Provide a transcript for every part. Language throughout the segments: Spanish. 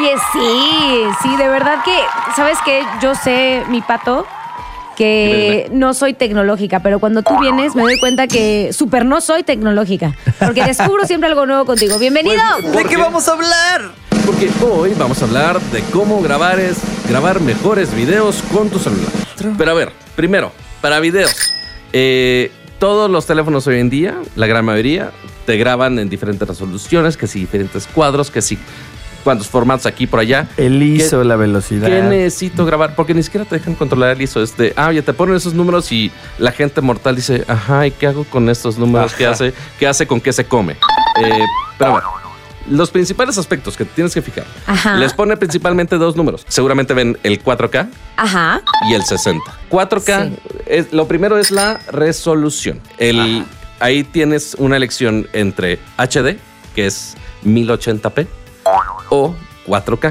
Oye, sí, de verdad que, ¿sabes qué? Yo sé, mi Pato, que no soy tecnológica, pero cuando tú vienes me doy cuenta que súper no soy tecnológica, porque descubro siempre algo nuevo contigo. ¡Bienvenido! ¿De qué vamos a hablar? Porque hoy vamos a hablar de cómo grabar mejores videos con tu celular. Pero a ver, primero, para videos. Todos los teléfonos hoy en día, la gran mayoría, te graban en diferentes resoluciones, que si diferentes cuadros, que si cuántos formatos aquí por allá. El ISO, la velocidad. ¿Qué necesito grabar? Porque ni siquiera te dejan controlar el ISO. Oye, te ponen esos números y la gente mortal dice, ajá, ¿y qué hago con estos números? ¿Qué hace con qué se come? Pero a ver, los principales aspectos que tienes que fijar. Ajá. Les pone principalmente dos números. Seguramente ven el 4K Ajá. y el 60. 4K, Sí. lo primero es la resolución. Ahí tienes una elección entre HD, que es 1080p, o 4K.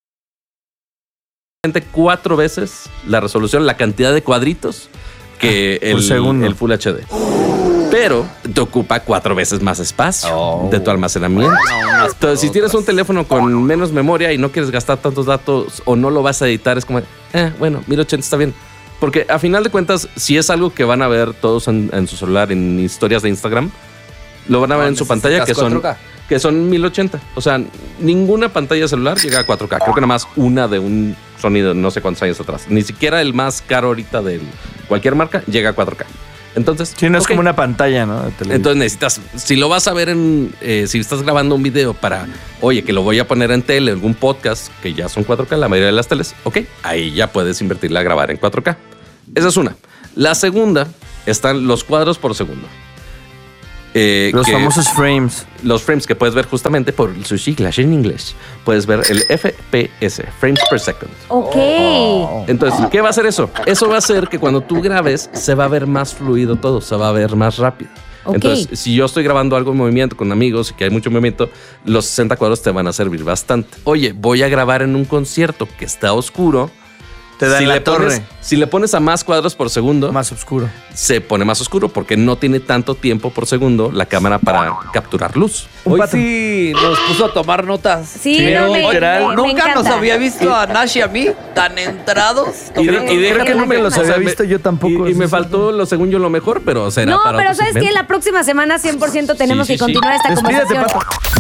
4 veces la resolución, la cantidad de cuadritos que el Full HD. Pero te ocupa 4 veces más espacio de tu almacenamiento. Entonces, si tienes un teléfono con menos memoria y no quieres gastar tantos datos o no lo vas a editar, es como, bueno, 1080 está bien. Porque a final de cuentas, si es algo que van a ver todos en su celular, en historias de Instagram, lo van a ver en su pantalla, que son 1080. O sea, ninguna pantalla celular llega a 4K. Creo que nada más una de un Sony no sé cuántos años atrás. Ni siquiera el más caro ahorita de cualquier marca llega a 4K. Entonces, sí, no es como una pantalla, ¿no? Entonces necesitas, si lo vas a ver si estás grabando un video para, oye, que lo voy a poner en tele, en algún podcast, que ya son 4K, la mayoría de las teles, ahí ya puedes invertirle a grabar en 4K. Esa es una. La segunda, están los cuadros por segundo. Los famosos frames. Los frames que puedes ver justamente por sus siglas en inglés. Puedes ver el FPS, frames per second. Ok. Entonces, ¿qué va a hacer eso? Eso va a hacer que cuando tú grabes se va a ver más fluido todo, se va a ver más rápido. Ok. Entonces, si yo estoy grabando algo en movimiento con amigos y que hay mucho movimiento, los 60 cuadros te van a servir bastante. Oye, voy a grabar en un concierto que está oscuro. Te da la torre. Si le pones a más cuadros por segundo, más oscuro. Se pone más oscuro porque no tiene tanto tiempo por segundo la cámara para capturar luz. Hoy sí nos puso a tomar notas. Sí, literal. Nunca encanta. nos había visto a Nash y a mí tan entrados. Creo que no me los había visto yo tampoco. Y me faltó, según yo, lo mejor, pero será para No, pero otro ¿sabes segmento. qué? La próxima semana 100% tenemos Sí, que continuar esta Despídete, conversación. Pato.